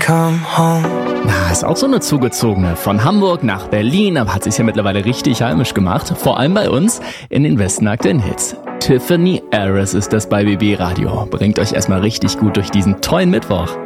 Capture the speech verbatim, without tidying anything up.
come home. Na, ist auch so eine Zugezogene. Von Hamburg nach Berlin, aber hat sich ja mittlerweile richtig heimisch gemacht. Vor allem bei uns in den besten aktuellen Hits. Tiffany Harris ist das bei B B Radio. Bringt euch erstmal richtig gut durch diesen tollen Mittwoch.